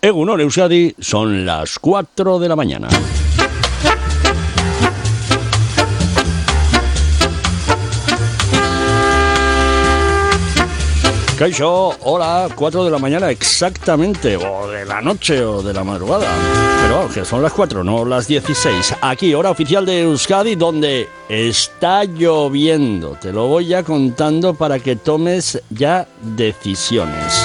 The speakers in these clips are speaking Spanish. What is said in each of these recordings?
Egunon Euskadi, son las 4 de la mañana. Kaixo, hola, 4 de la mañana exactamente, o de la noche o de la madrugada. Pero vamos, que son las 4, no las 16. Aquí, hora oficial de Euskadi, donde está lloviendo. Te lo voy ya contando para que tomes ya decisiones.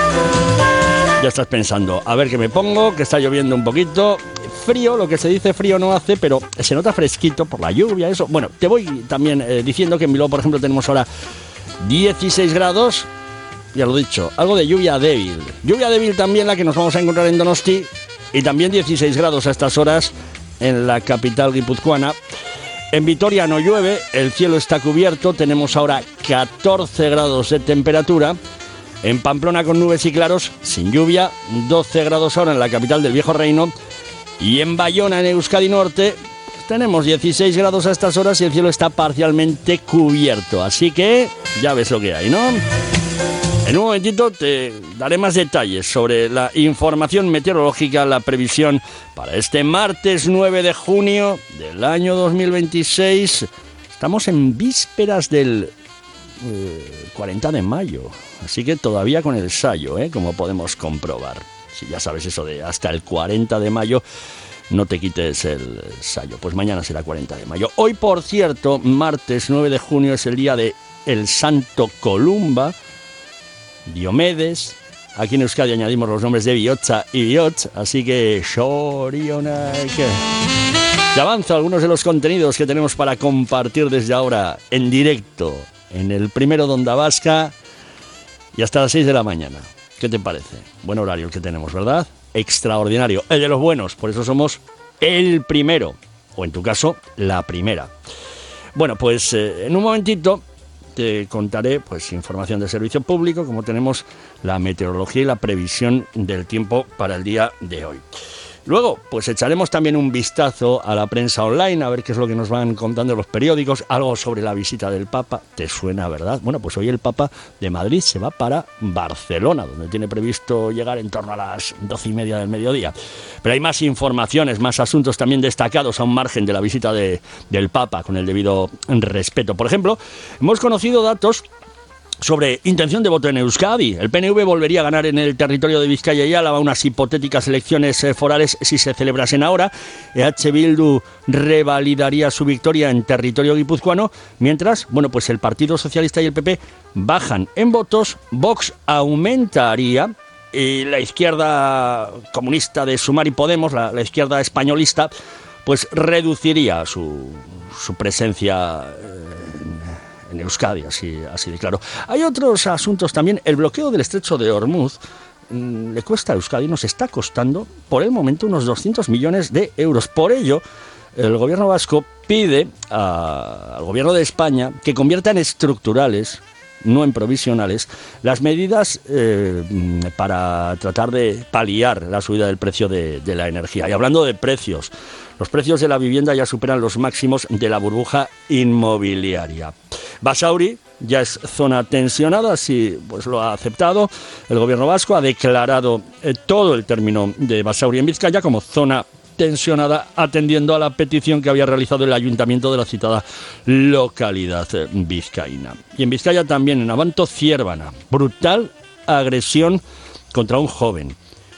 Ya estás pensando, a ver qué me pongo, que está lloviendo un poquito. Frío, lo que se dice frío no hace, pero se nota fresquito por la lluvia, eso. Bueno, te voy también diciendo que en Bilbao, por ejemplo, tenemos ahora 16 grados. Ya lo he dicho, algo de lluvia débil. Lluvia débil también la que nos vamos a encontrar en Donosti. Y también 16 grados a estas horas en la capital guipuzcoana. En Vitoria no llueve, el cielo está cubierto. Tenemos ahora 14 grados de temperatura. En Pamplona con nubes y claros, sin lluvia. 12 grados ahora en la capital del Viejo Reino. Y en Bayona, en Euskadi Norte, tenemos 16 grados a estas horas y el cielo está parcialmente cubierto. Así que ya ves lo que hay, ¿no? En un momentito te daré más detalles sobre la información meteorológica, la previsión para este martes 9 de junio del año 2026. Estamos en vísperas del 40 de mayo, así que todavía con el sayo, como podemos comprobar. Si ya sabes eso de hasta el 40 de mayo, no te quites el sayo. Pues mañana será 40 de mayo. Hoy, por cierto, martes 9 de junio es el día de el Santo Columba, Diomedes. Aquí en Euskadi añadimos los nombres de Biotza y Biotz, así que Shorionak. Te avanzo algunos de los contenidos que tenemos para compartir desde ahora en directo en el primero de Onda Vasca y hasta las 6 de la mañana. ¿Qué te parece? Buen horario el que tenemos, ¿verdad? Extraordinario, el de los buenos, por eso somos el primero, o en tu caso, la primera. Bueno, pues en un momentito te contaré pues información de servicio público, como tenemos la meteorología y la previsión del tiempo para el día de hoy. Luego, pues echaremos también un vistazo a la prensa online, a ver qué es lo que nos van contando los periódicos, algo sobre la visita del Papa. ¿Te suena, verdad? Bueno, pues hoy el Papa de Madrid se va para Barcelona, donde tiene previsto llegar en torno a las 12:30 del mediodía. Pero hay más informaciones, más asuntos también destacados a un margen de la visita del Papa, con el debido respeto. Por ejemplo, hemos conocido datos sobre intención de voto en Euskadi. El PNV volvería a ganar en el territorio de Vizcaya y Álava unas hipotéticas elecciones forales si se celebrasen ahora. EH Bildu revalidaría su victoria en territorio guipuzcoano, mientras, bueno, pues el Partido Socialista y el PP bajan en votos, Vox aumentaría y la izquierda comunista de Sumar y Podemos, la izquierda españolista, pues reduciría su presencia en Euskadi, así de claro. Hay otros asuntos también. El bloqueo del estrecho de Hormuz le cuesta a Euskadi, nos está costando por el momento unos 200 millones de euros. Por ello, el gobierno vasco pide al gobierno de España que convierta en estructurales, no en provisionales, las medidas para tratar de paliar la subida del precio de la energía. Y hablando de precios, los precios de la vivienda ya superan los máximos de la burbuja inmobiliaria. Basauri ya es zona tensionada, así pues lo ha aceptado. El gobierno vasco ha declarado todo el término de Basauri en Vizcaya como zona tensionada, atendiendo a la petición que había realizado el ayuntamiento de la citada localidad vizcaína. Y en Vizcaya también, en Abanto Ziérbana, brutal agresión contra un joven.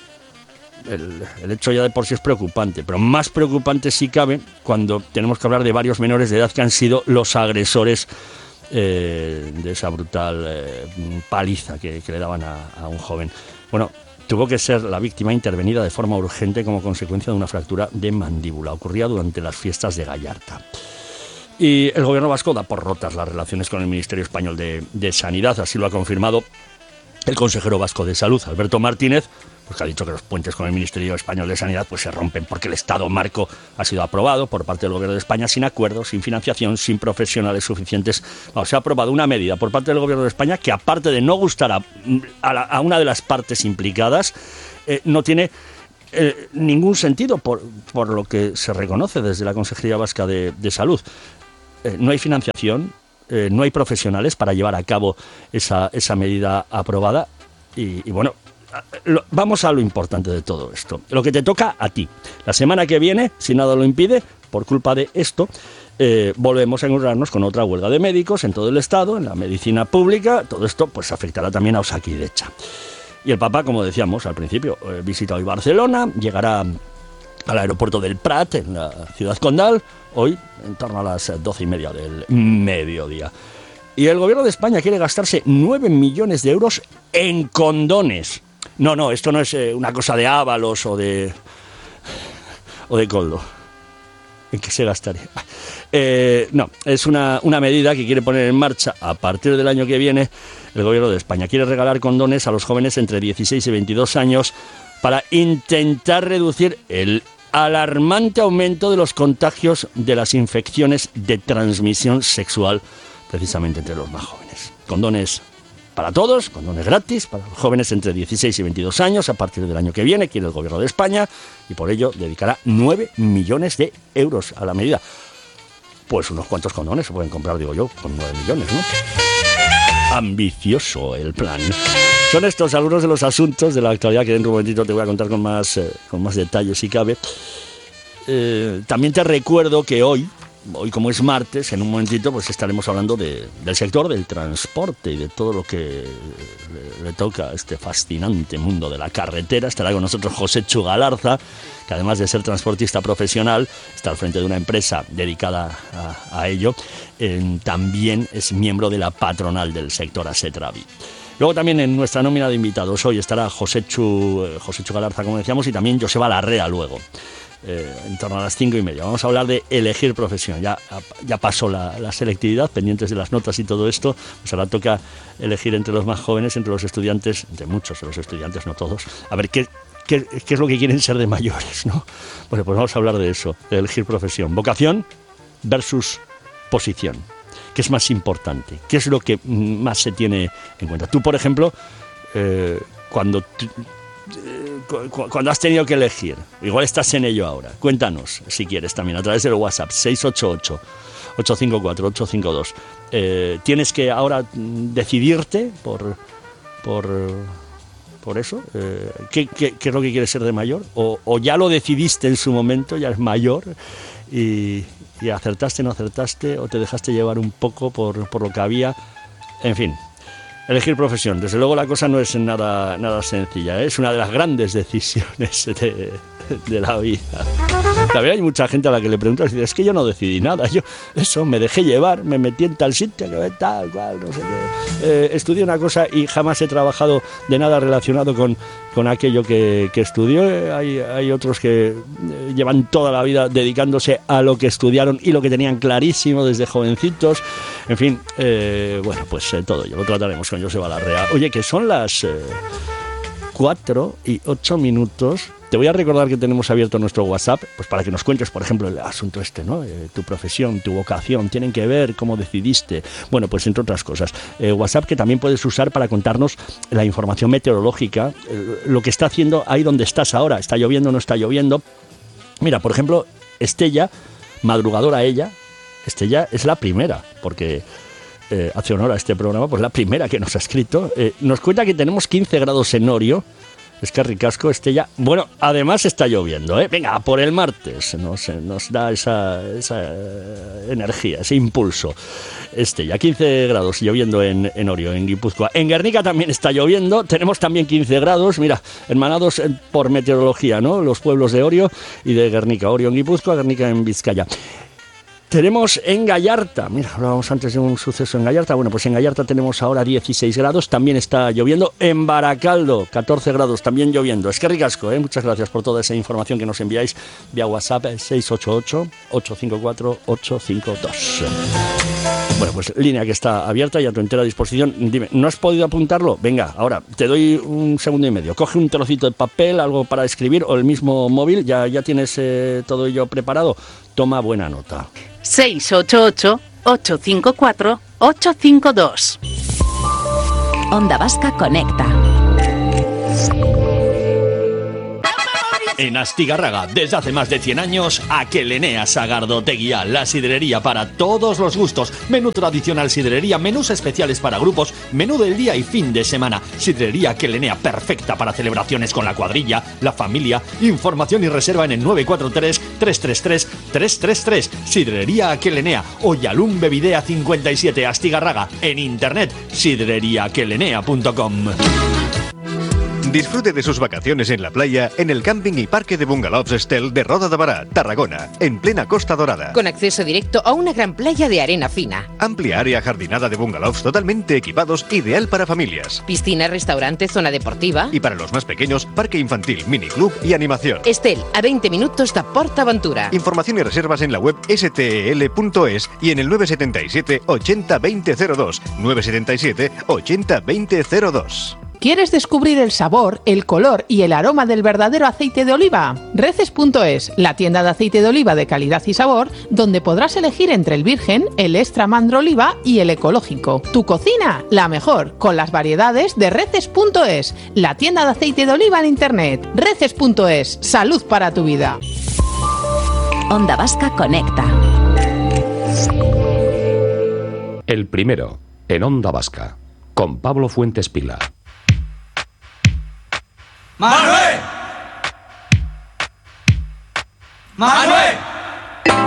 El hecho ya de por sí es preocupante, pero más preocupante si cabe cuando tenemos que hablar de varios menores de edad que han sido los agresores de esa brutal paliza que le daban a un joven. Bueno, tuvo que ser la víctima intervenida de forma urgente como consecuencia de una fractura de mandíbula. Ocurría durante las fiestas de Gallarta. Y el gobierno vasco da por rotas las relaciones con el Ministerio Español de Sanidad. Así lo ha confirmado el consejero vasco de Salud, Alberto Martínez, pues que ha dicho que los puentes con el Ministerio Español de Sanidad pues se rompen porque el Estado marco ha sido aprobado por parte del Gobierno de España sin acuerdo, sin financiación, sin profesionales suficientes. No, se ha aprobado una medida por parte del Gobierno de España que, aparte de no gustar a una de las partes implicadas, no tiene ningún sentido por lo que se reconoce desde la Consejería Vasca de Salud. No hay financiación, no hay profesionales para llevar a cabo esa medida aprobada y bueno, vamos a lo importante de todo esto. Lo que te toca a ti. La semana que viene, si nada lo impide, por culpa de esto, volvemos a encontrarnos con otra huelga de médicos en todo el Estado, en la medicina pública. Todo esto pues afectará también a Osakidetza. Y el Papa, como decíamos al principio, visita hoy Barcelona, llegará al aeropuerto del Prat, en la ciudad condal, hoy en torno a las 12:30 del mediodía. Y el gobierno de España quiere gastarse 9 millones de euros en condones. No, esto no es una cosa de Ábalos o de Coldo. ¿En qué se gastaría? No, es una medida que quiere poner en marcha a partir del año que viene el gobierno de España. Quiere regalar condones a los jóvenes entre 16 y 22 años para intentar reducir el alarmante aumento de los contagios de las infecciones de transmisión sexual, precisamente entre los más jóvenes. Condones para todos, condones gratis para los jóvenes entre 16 y 22 años a partir del año que viene, quiere el gobierno de España, y por ello dedicará 9 millones de euros a la medida. Pues unos cuantos condones se pueden comprar, digo yo, con 9 millones, ¿no? Ambicioso el plan. Son estos algunos de los asuntos de la actualidad que dentro de un momentito te voy a contar con más detalles si cabe. También te recuerdo que hoy como es martes, en un momentito pues estaremos hablando del sector del transporte y de todo lo que le toca a este fascinante mundo de la carretera. Estará con nosotros José Chu Galarza, que además de ser transportista profesional, está al frente de una empresa dedicada a ello. También es miembro de la patronal del sector Asetravi. Luego también en nuestra nómina de invitados hoy estará José Chu Galarza, como decíamos, y también Joseba Larrea luego. En torno a las 5:30. Vamos a hablar de elegir profesión. Ya pasó la selectividad, pendientes de las notas y todo esto. Pues ahora toca elegir entre los más jóvenes, entre los estudiantes, entre muchos de los estudiantes, no todos, a ver qué es lo que quieren ser de mayores, ¿no? Bueno, pues vamos a hablar de eso, de elegir profesión. Vocación versus posición. ¿Qué es más importante? ¿Qué es lo que más se tiene en cuenta? Tú, por ejemplo, cuando has tenido que elegir, igual estás en ello ahora, cuéntanos si quieres también a través del WhatsApp 688-854-852. Tienes que ahora decidirte por eso, ¿qué es lo que quieres ser de mayor? O ya lo decidiste en su momento, ya es mayor y acertaste, no acertaste, o te dejaste llevar un poco por lo que había, en fin. Elegir profesión. Desde luego la cosa no es nada sencilla, ¿eh? Es una de las grandes decisiones de la vida. También hay mucha gente a la que le preguntas y dice, es que yo no decidí nada, yo me dejé llevar, me metí en tal sitio, tal, cual, no sé qué. Estudié una cosa y jamás he trabajado de nada relacionado con aquello que estudió. Hay otros que llevan toda la vida dedicándose a lo que estudiaron y lo que tenían clarísimo desde jovencitos. En fin, bueno, pues todo ello lo trataremos con Joseba Larrea. Oye, que son las 4:08. Te voy a recordar que tenemos abierto nuestro WhatsApp, pues para que nos cuentes, por ejemplo, el asunto ¿no? Tu profesión, tu vocación, tienen que ver cómo decidiste. Bueno, pues entre otras cosas. WhatsApp que también puedes usar para contarnos la información meteorológica, lo que está haciendo ahí donde estás ahora. ¿Está lloviendo o no está lloviendo? Mira, por ejemplo, Estella, madrugadora ella, Estella es la primera, porque hace honor a este programa, pues la primera que nos ha escrito. Nos cuenta que tenemos 15 grados en Orio. Es que ricasco, Estella. Bueno, además está lloviendo, ¿eh? Venga, por el martes nos da esa energía, ese impulso. Estella, 15 grados lloviendo en Orio, en Guipúzcoa. En Guernica también está lloviendo. Tenemos también 15 grados, mira, hermanados por meteorología, ¿no? Los pueblos de Orio y de Guernica. Orio en Guipúzcoa, Guernica en Vizcaya. Tenemos en Gallarta, mira, hablábamos antes de un suceso en Gallarta, bueno, pues en Gallarta tenemos ahora 16 grados, también está lloviendo. En Baracaldo, 14 grados, también lloviendo. Es que ricasco, muchas gracias por toda esa información que nos enviáis vía WhatsApp, 688-854-852. Bueno, pues línea que está abierta y a tu entera disposición. Dime, ¿no has podido apuntarlo? Venga, ahora, te doy un segundo y medio. Coge un trocito de papel, algo para escribir, o el mismo móvil, ya tienes todo ello preparado. Toma buena nota. 688-854-852. Onda Vasca Conecta. En Astigarraga, desde hace más de 100 años, Aquelenea Sagardoteguía, la sidrería para todos los gustos. Menú tradicional sidrería, menús especiales para grupos, menú del día y fin de semana. Sidrería Aquelenea, perfecta para celebraciones con la cuadrilla, la familia. Información y reserva en el 943-333-333. Sidrería Aquelenea, Oyalum Bevidea 57, Astigarraga. En internet, sidreriaaquelenea.com. Disfrute de sus vacaciones en la playa en el camping y parque de bungalows Estel de Roda de Bará, Tarragona, en plena Costa Dorada. Con acceso directo a una gran playa de arena fina. Amplia área jardinada de bungalows totalmente equipados, ideal para familias. Piscina, restaurante, zona deportiva. Y para los más pequeños, parque infantil, miniclub y animación. Estel, a 20 minutos de PortAventura. Información y reservas en la web stel.es y en el 977 80 2002. 977 80 2002. ¿Quieres descubrir el sabor, el color y el aroma del verdadero aceite de oliva? Reces.es, la tienda de aceite de oliva de calidad y sabor, donde podrás elegir entre el virgen, el extra mandro oliva y el ecológico. Tu cocina, la mejor, con las variedades de Reces.es, la tienda de aceite de oliva en internet. Reces.es, salud para tu vida. Onda Vasca Conecta. El primero, en Onda Vasca, con Pablo Fuentes Pila. ¡Manuel! ¡Manuel!